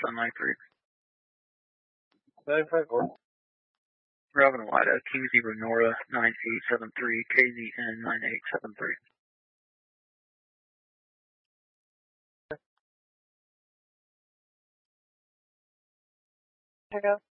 993. 954. Robin Wida, King Zebra Nora 9873, KZN 9873. Pick up.